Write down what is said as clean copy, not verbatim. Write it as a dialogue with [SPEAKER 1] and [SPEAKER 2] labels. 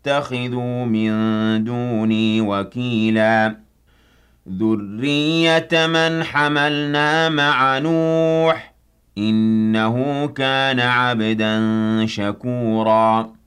[SPEAKER 1] تَتَّخِذُوا مِن دُونِي وَكِيلًا ذُرِّيَّةَ مَنْ حَمَلْنَا مَعَ نُوحٍ ۚ إِنَّهُ كَانَ عَبْدًا شَكُورًا